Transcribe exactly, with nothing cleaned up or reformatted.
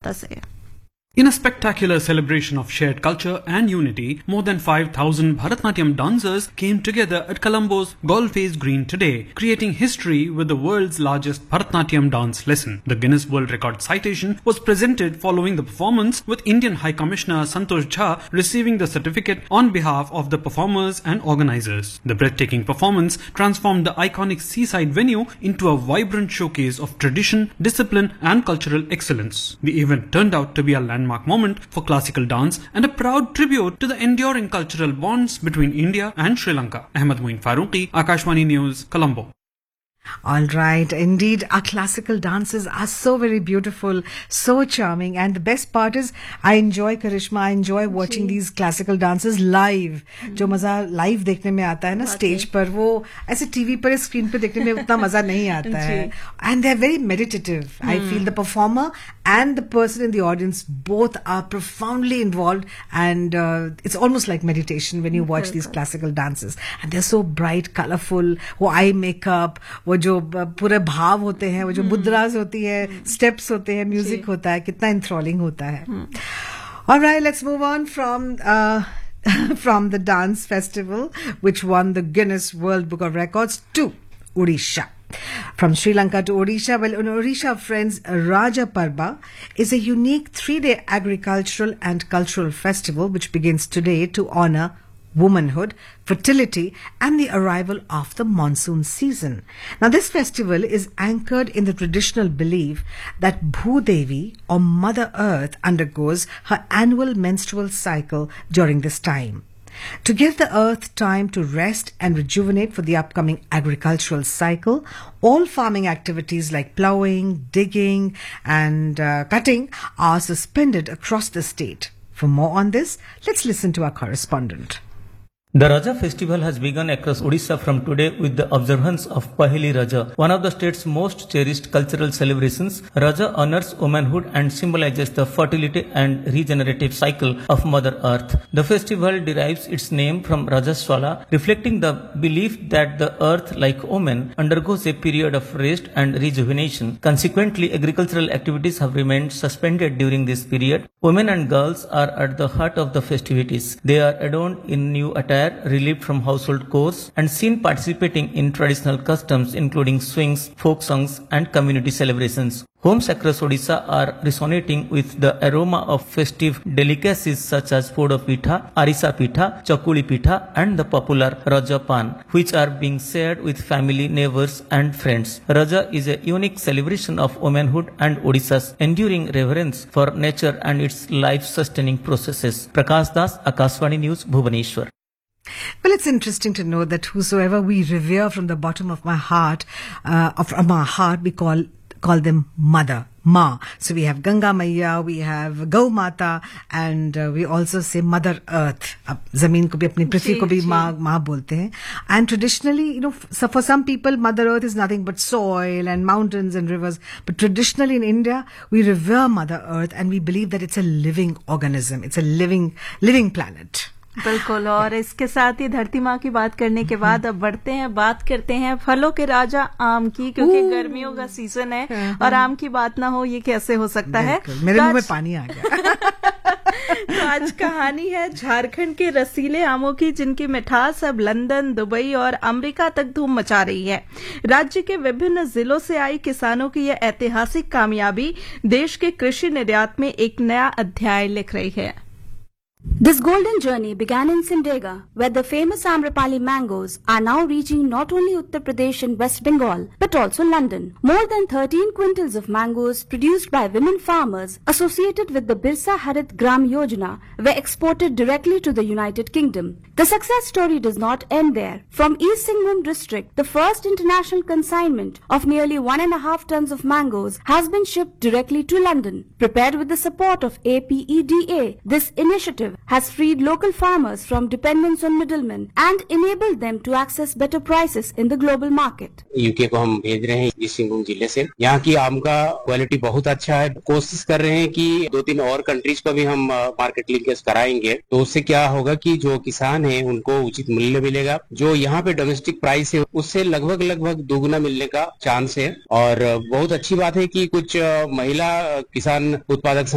कोलकाता से। In a spectacular celebration of shared culture and unity, more than five thousand Bharatnatyam dancers came together at Colombo's Golface Green today, creating history with the world's largest Bharatnatyam dance lesson. The Guinness World Record citation was presented following the performance, with Indian High Commissioner Santosh Jha receiving the certificate on behalf of the performers and organizers. The breathtaking performance transformed the iconic seaside venue into a vibrant showcase of tradition, discipline and cultural excellence. The event turned out to be a landmark moment for classical dance and a proud tribute to the enduring cultural bonds between India and Sri Lanka. Ahmed Moin Farooqi, Akashvani News, Colombo. All right, indeed, our classical dances are so very beautiful, so charming, and the best part is I enjoy Karishma, I enjoy watching these classical dances live. जो मजा live देखने में आता है ना stage पर, वो ऐसे टीवी पर स्क्रीन पर देखने में उतना मजा नहीं आता है. And they're very meditative. I feel the performer and the person in the audience both are profoundly involved, and uh, it's almost like meditation when you watch these classical dances. And they're so bright, colorful, वो eye makeup, वो जो पूरे भाव होते हैं, वो जो मुद्रास होती है, स्टेप्स होते हैं, म्यूजिक होता है, कितना enthralling होता है. All right, let's move on from uh, from the dance festival which won the Guinness World Book of Records to Odisha. From Sri Lanka to Odisha, well, in Odisha, friends, Raja Parba is a unique three-day agricultural and cultural festival which begins today to honor womanhood, fertility and the arrival of the monsoon season. Now, this festival is anchored in the traditional belief that Bhudevi, or Mother Earth, undergoes her annual menstrual cycle during this time. To give the earth time to rest and rejuvenate for the upcoming agricultural cycle, all farming activities like ploughing, digging and uh, cutting are suspended across the state. For more on this, let's listen to our correspondent. The Raja festival has begun across Odisha from today with the observance of Pahili Raja, one of the state's most cherished cultural celebrations. Raja honors womanhood and symbolizes the fertility and regenerative cycle of Mother Earth. The festival derives its name from Rajaswala, reflecting the belief that the earth, like woman, undergoes a period of rest and rejuvenation. Consequently, agricultural activities have remained suspended during this period. Women and girls are at the heart of the festivities. They are adorned in new attire, relieved from household chores, and seen participating in traditional customs including swings, folk songs and community celebrations. Homes across Odisha are resonating with the aroma of festive delicacies such as Podo Pitha, Arisa Pitha, Chakuli Pitha and the popular Raja Pan, which are being shared with family, neighbors and friends. Raja is a unique celebration of womanhood and Odisha's enduring reverence for nature and its life-sustaining processes. Prakash Das, Akashvani News, Bhubaneswar. Well, it's interesting to know that whosoever we revere from the bottom of my heart, uh, from our heart, we call call them Mother, Ma. So we have Ganga Maiya, we have Gau Mata, and uh, we also say Mother Earth. Ab Zameen ko bhi apni prithvi ko bhi Ma, Ma bolte hain. And traditionally, you know, so for some people, Mother Earth is nothing but soil and mountains and rivers. But traditionally in India, we revere Mother Earth and we believe that it's a living organism. It's a living, living planet. बिल्कुल. और इसके साथ ही धरती माँ की बात करने के बाद अब बढ़ते हैं, बात करते हैं फलों के राजा आम की, क्योंकि गर्मियों का सीजन है और आम की बात ना हो ये कैसे हो सकता है. मेरे मुंह में पानी आ गया. तो आज कहानी है झारखंड के रसीले आमों की, जिनकी मिठास अब लंदन, दुबई और अमेरिका तक धूम मचा रही है. राज्य के विभिन्न जिलों से आई किसानों की यह ऐतिहासिक कामयाबी देश के कृषि निर्यात में एक नया अध्याय लिख रही है. This golden journey began in Simdega, where the famous Amrapali mangoes are now reaching not only Uttar Pradesh and West Bengal, but also London. More than thirteen quintals of mangoes produced by women farmers associated with the Birsa Harit Gram Yojana were exported directly to the United Kingdom. The success story does not end there. From East Singhbhum district, the first international consignment of nearly one and a half tons of mangoes has been shipped directly to London. Prepared with the support of A P E D A, this initiative has freed local farmers from dependence on middlemen and enabled them to access better prices in the global market. UK को हम भेज रहे हैं east Singhbhum जिले से. यहाँ की आम का क्वालिटी बहुत अच्छा है. कोशिश कर रहे हैं कि दो तीन और कंट्रीज को भी हम मार्केट लिंकेज कराएंगे, तो उससे क्या होगा कि जो किसान हैं उनको उचित मूल्य मिलेगा. जो यहाँ पे डोमेस्टिक प्राइस है उससे लगभग लगभग दोगुना मिलने का चांस है. और बहुत अच्छी बात है कि कुछ महिला किसान उत्पादक